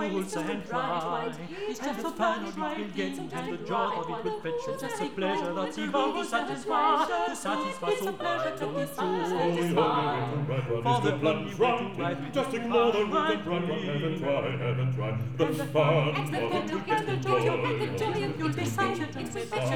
fools and cry. It's just the fun of it will get, and the joy of it will fetch. It's just a pleasure that's able to satisfy so wide and true. For the fun you want to ride, just ignore the rule and run, haven't tried. The fun of it will get the joy, you'll be silent and